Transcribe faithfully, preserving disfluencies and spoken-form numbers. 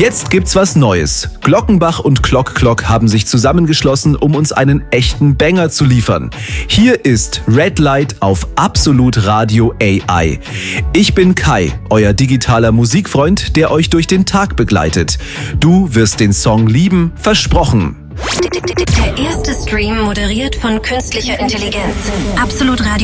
Jetzt gibt's was Neues. Glockenbach und Clock Clock haben sich zusammengeschlossen, um uns einen echten Banger zu liefern. Hier ist Red Light auf Absolut Radio A I. Ich bin Kai, euer digitaler Musikfreund, der euch durch den Tag begleitet. Du wirst den Song lieben, versprochen. Der erste Stream moderiert von künstlicher Intelligenz. Absolut Radio.